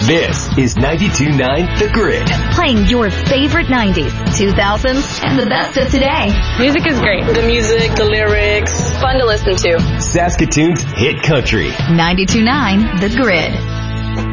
This is 92.9 The Grid. Playing your favorite 90s, 2000s, and the best of today. Music is great. The music, the lyrics, fun to listen to. Saskatoon's hit country. 92.9 The Grid.